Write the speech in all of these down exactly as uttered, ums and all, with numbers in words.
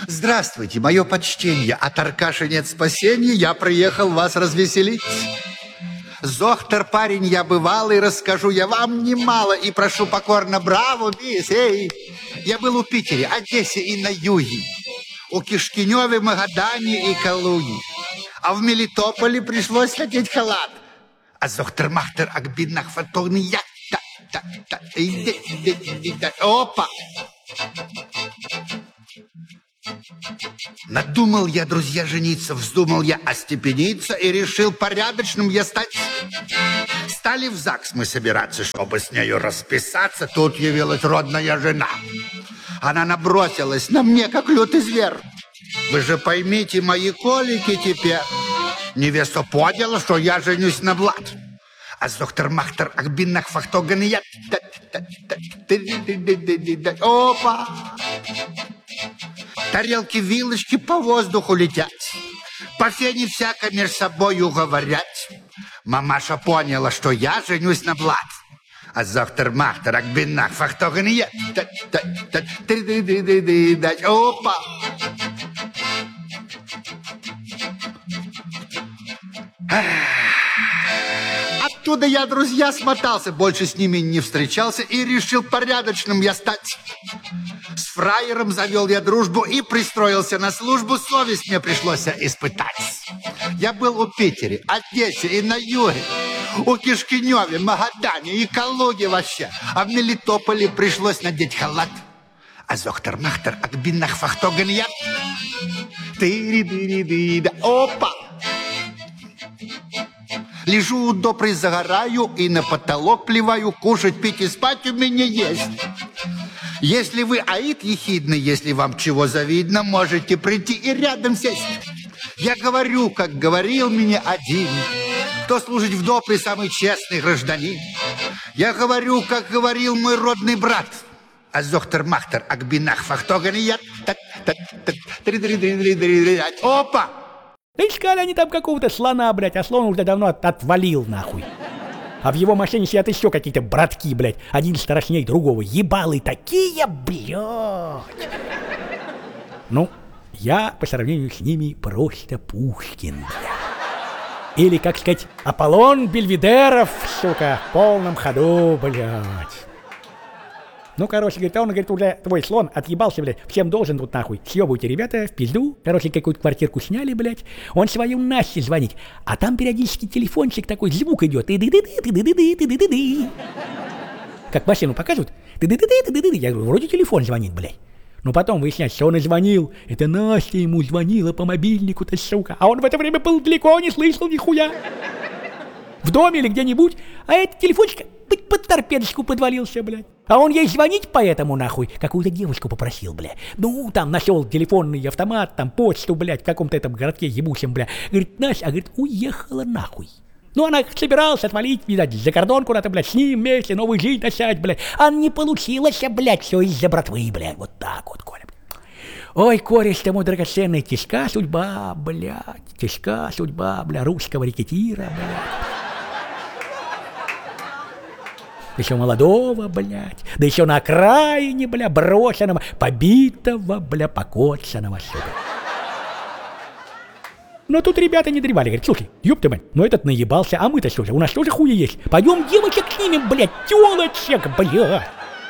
Здравствуйте, мое почтение. От Аркаши нет спасения, я приехал вас развеселить. Зохтер парень я бывалый, расскажу я вам немало. И прошу покорно, браво, бис, эй. Я был у Питере, Одессе и на юге. У Кишкиневе, Магадане и Калуги. А в Мелитополе пришлось надеть халат. А зохтер-махтер акбиднах фотогный я. Опа! Надумал я, друзья, жениться, вздумал я остепениться и решил порядочным я стать. Стали в ЗАГС мы собираться, чтобы с нею расписаться. Тут явилась родная жена. Она набросилась на мне, как лютый зверь. Вы же поймите мои колики теперь. Невеста поняла, что я женюсь на Влад. А зохтер-махтер акбиннах фахтоган я. Опа! Тарелки, вилочки по воздуху летят. По фене всяко между собою говорят. Мамаша поняла, что я женюсь на Влад. А зохтер-махтер акбиннах фахтоган я. Опа! Оттуда я, друзья, смотался, больше с ними не встречался и решил порядочным я стать. С фраером завел я дружбу и пристроился на службу, совесть мне пришлось испытать. Я был у Питере, Одессе и на юге, у Кишкиневе, Магадане и Калуге вообще, а в Мелитополе пришлось надеть халат. А зохтер-махтер акбиннах фахтоган я. Ты-ри-ри-ри-ри-да, опа! Лежу у допры, загораю и на потолок плеваю. Кушать, пить и спать у меня есть. Если вы аид ехидный, если вам чего завидно, можете прийти и рядом сесть. Я говорю, как говорил меня один, кто служит в допре самый честный гражданин. Я говорю, как говорил мой родный брат. А зохтер-махтер акбинах фахтоган я. Опа! Да искали они там какого-то слона, блядь, а слон уже давно от отвалил, нахуй. А в его машине сидят еще какие-то братки, блядь, один страшнее другого, ебалы такие, блядь. Ну, я по сравнению с ними просто Пушкин, блядь. Или, как сказать, Аполлон Бельведеров, сука, в полном ходу, блядь. Ну, короче, говорит, а он, говорит, уже твой слон отъебался, блядь, всем должен тут нахуй. Съебывайте, ребята, в пизду. Короче, какую-то квартирку сняли, блядь. Он свою Насте звонит, а там периодически телефончик такой, звук идет. Как машину показывают. Я говорю, вроде телефон звонит, блядь. Но потом выясняется, что он и звонил. Это Настя ему звонила по мобильнику-то, сука. А он в это время был далеко, не слышал нихуя. В доме или где-нибудь, а этот телефончик под торпедочку подвалился, блядь. А он ей звонить поэтому, нахуй, какую-то девушку попросил, блядь. Ну, там нашел телефонный автомат, там почту, блядь, в каком-то этом городке ебучем, блядь. Говорит, Настя, а говорит, уехала нахуй. Ну, она собиралась отвалить, видать, за кордон куда-то, блядь, с ним вместе новую жизнь начать, блядь. А не получилось, блядь, все из-за братвы, блядь. Вот так вот, Коля. Ой, кореш ты мой драгоценный, тяжка судьба, блядь. Тяжка судьба, блядь, русского рекетира, блядь. Еще молодого, блядь, да еще на окраине, бля, брошенного, побитого, бля, покоцанного, сука. Но тут ребята не древали, говорят, слушай, ёпта, блядь, ну этот наебался, а мы-то что же, у нас тоже хуя есть. Пойдем девочек снимем, блядь, тёлочек, блядь.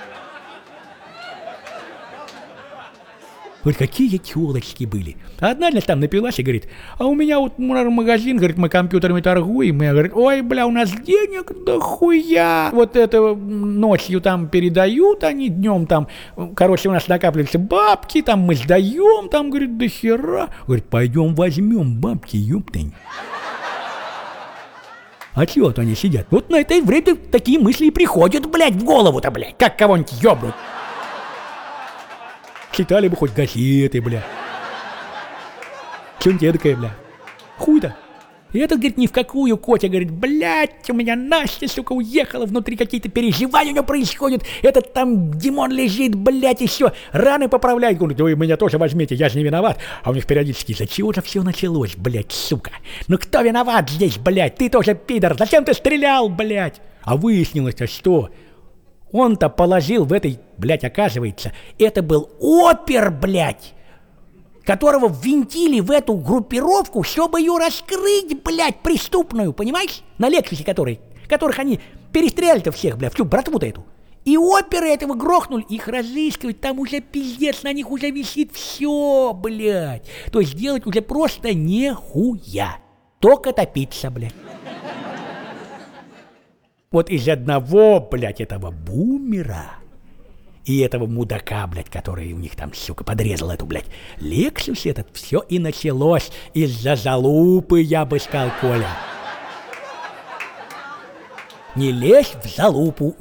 Вот какие тёлочки были. Одна, значит, там напилась и говорит, а у меня вот магазин, говорит, мы компьютерами торгуем. И я говорю, ой, бля, у нас денег дохуя. Вот это ночью там передают, они днем там, короче, у нас накапливаются бабки, там мы сдаем, там, говорит, до хера. Говорит, пойдем возьмем бабки, ёптань. А чего-то они сидят? Вот на это время такие мысли и приходят, блядь, в голову-то, блядь, как кого-нибудь ёбнуть. Читали бы хоть газеты, бля. Что-нибудь эдакое, бля. Хуй-то. И этот, говорит, ни в какую, Котя, говорит, блядь, у меня Настя, сука, уехала, внутри какие-то переживания у него происходят. Этот там Димон лежит, блядь, и все, раны поправляет. Говорит, вы меня тоже возьмите, я же не виноват. А у них периодически, за чего же все началось, блядь, сука? Ну кто виноват здесь, блядь? Ты тоже пидор, зачем ты стрелял, блядь? А выяснилось-то что? Он-то положил в этой, блядь, оказывается, это был опер, блядь. которого ввинтили в эту группировку, чтобы ее раскрыть, блядь, преступную, понимаешь? На Лексусе которой, которых они перестреляли-то всех, блядь, всю братву-то эту. И оперы этого грохнули, их разыскивать, там уже пиздец, на них уже висит все, блядь. То есть делать уже просто нехуя. Только топиться, блядь. Вот из одного, блядь, этого бумера и этого мудака, блядь, который у них там, сука, подрезал эту, блядь, Лексус этот, все и началось из-за залупы, я бы сказал, Коля. Не лезь в залупу.